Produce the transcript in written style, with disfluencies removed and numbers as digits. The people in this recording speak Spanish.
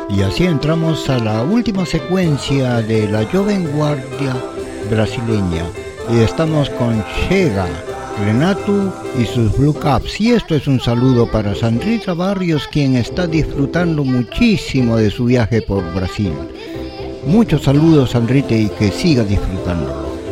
Y así entramos a la última secuencia de la Joven Guardia brasileña. Y estamos con Chega, Renato y sus Blue Caps. Y esto es un saludo para Sandrita Barrios, quien está disfrutando muchísimo de su viaje por Brasil. Muchos saludos, Sandrita, y que siga disfrutando.